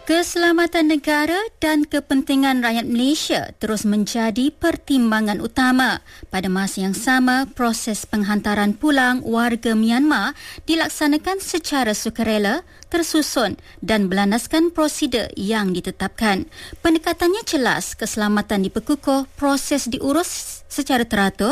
Keselamatan negara dan kepentingan rakyat Malaysia terus menjadi pertimbangan utama. Pada masa yang sama, proses penghantaran pulang warga Myanmar dilaksanakan secara sukarela, tersusun dan berlandaskan prosedur yang ditetapkan. Pendekatannya jelas, keselamatan diperkukuh, proses diurus secara teratur